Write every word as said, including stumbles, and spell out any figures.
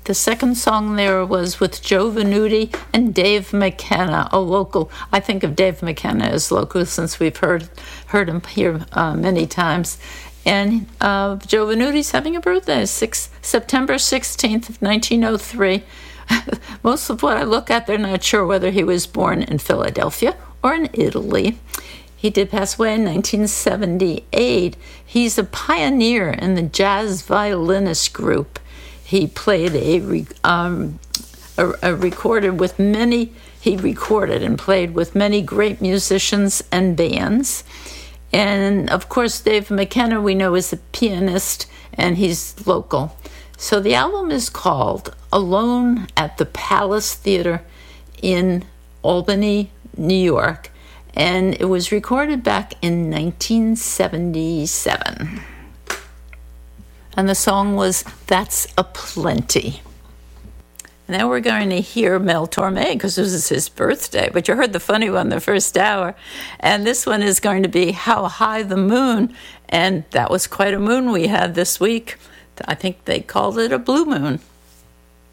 The second song there was with Joe Venuti and Dave McKenna, a local. I think of Dave McKenna as local since we've heard heard him here uh, many times. And uh, Joe Venuti's having a birthday, six, September sixteenth of nineteen oh three. Most of what I look at, they're not sure whether he was born in Philadelphia or in Italy. He did pass away in nineteen seventy-eight. He's a pioneer in the jazz violinist group. He played a, um, a, a recorded with many, he recorded and played with many great musicians and bands. And of course, Dave McKenna, we know, is a pianist and he's local. So the album is called Alone at the Palace Theater in Albany, New York. And it was recorded back in nineteen seventy-seven. And the song was That's a Plenty. Now we're going to hear Mel Torme because this is his birthday. But you heard the funny one the first hour. And this one is going to be How High the Moon. And that was quite a moon we had this week. I think they called it a blue moon.